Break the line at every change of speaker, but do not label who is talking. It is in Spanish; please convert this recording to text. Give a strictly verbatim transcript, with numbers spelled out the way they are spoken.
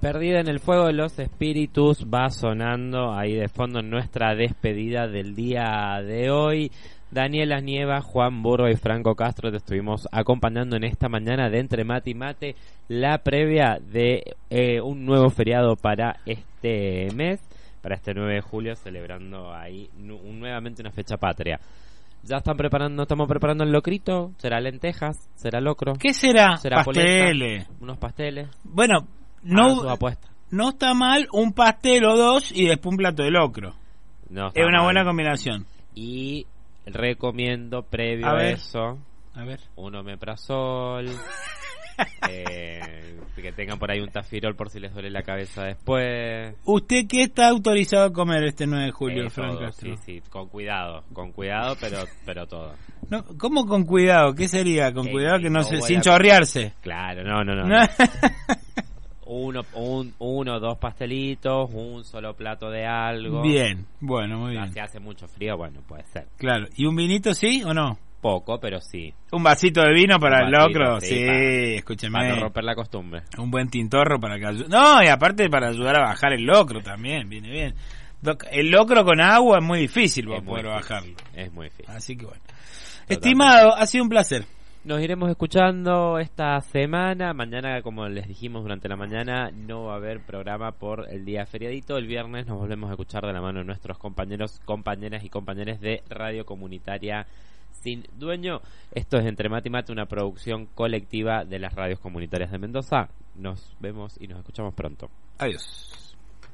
Perdida en el fuego de los espíritus va sonando ahí de fondo nuestra despedida del día de hoy. Daniela Nieva, Juan Burro y Franco Castro te estuvimos acompañando en esta mañana de Entre Mate y Mate, la previa de eh, un nuevo feriado para este mes, para este nueve de julio, celebrando ahí nu- nuevamente una fecha patria. Ya están preparando, estamos preparando el locrito, será lentejas, será locro.
¿Qué será?
Será
Pasteles.
polenta, unos pasteles.
Bueno,
No,
no,
apuesta.
no está mal un pastel o dos y después un plato de locro.
No
Es una
mal.
buena combinación.
Y recomiendo previo
A
a,
ver.
eso
A ver.
un omeprazol, eh, que tengan por ahí un tafirol por si les duele la cabeza después.
¿Usted qué está autorizado a comer este nueve de julio,
Eh,
Franco
todo,
Castro?
sí, sí, con cuidado, con cuidado, pero pero todo.
No, ¿cómo con cuidado? ¿Qué sería? Con
Eh,
cuidado que no
no
se,
voy
sin
a-
chorrearse.
Claro, no, no, no.
No.
no. Uno, un, uno, dos pastelitos, un solo plato de algo.
Bien, bueno, muy bien.
Si hace mucho frío, bueno, puede ser.
Claro. ¿Y un vinito sí o no?
Poco, pero sí.
¿Un vasito de vino para
Un
el
vasito,
locro?
sí,
Sí,
para-
escúcheme.
Para no romper la costumbre.
Un buen tintorro para que ayude. No, y aparte para ayudar a bajar el locro también, viene bien. Doc- El locro con agua es muy difícil vos
Es muy
poder
difícil,
bajarlo.
Es muy difícil.
Así que bueno.
Totalmente.
Estimado, ha sido un placer.
Nos iremos escuchando esta semana. Mañana, como les dijimos durante la mañana, no va a haber programa por el día feriadito. El viernes nos volvemos a escuchar de la mano de nuestros compañeros, compañeras y compañeros de Radio Comunitaria Sin Dueño. Esto es Entre Mate y Mate, una producción colectiva de las radios comunitarias de Mendoza. Nos vemos y nos escuchamos pronto.
Adiós.